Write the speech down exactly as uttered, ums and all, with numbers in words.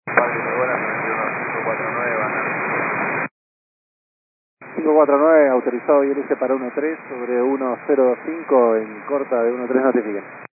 Parque Urbana cinco cuatro nueve, banda. cinco cuatro nueve, autorizado I L S para uno tres sobre uno cero dos cinco en corta de uno tres, notifiquen.